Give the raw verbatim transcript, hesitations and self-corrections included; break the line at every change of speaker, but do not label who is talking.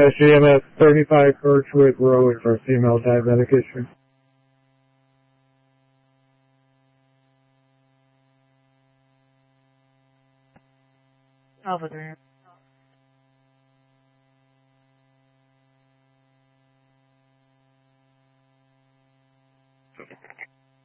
S G M S thirty-five Birchwood Road for female diabetic issue.
Alpha three.